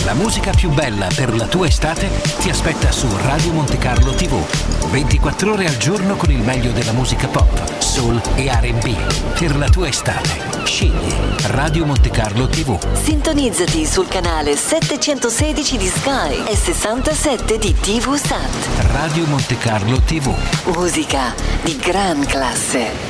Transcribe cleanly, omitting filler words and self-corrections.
La musica più bella per la tua estate ti aspetta su Radio Monte Carlo TV. 24 ore al giorno con il meglio della musica pop, soul e R&B. Per la tua estate, scegli Radio Monte Carlo TV. Sintonizzati sul canale 716 di Sky e 67 di TV Sat. Radio Monte Carlo TV. Musica di gran classe.